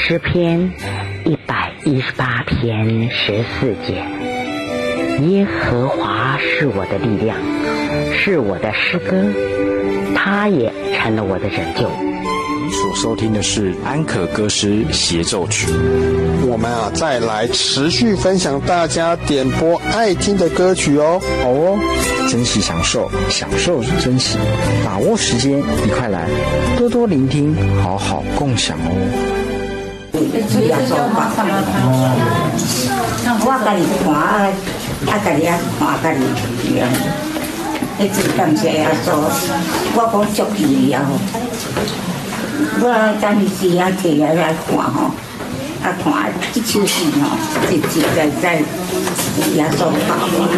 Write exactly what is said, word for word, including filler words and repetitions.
诗篇一百一十八篇十四节：耶和华是我的力量，是我的诗歌，他也成了我的拯救。 你所收听的是安可歌诗协奏曲。 我们啊，再来持续分享大家点播爱听的歌曲哦。 好哦，珍惜享受，享受珍惜，把握时间，你快来多多聆听，好好共享哦。 我家己看啊，啊家己啊看家己样，迄真感谢耶稣，我讲足气啊！我当时啊摕来来看吼，啊看即首诗吼，实实在在耶稣教我。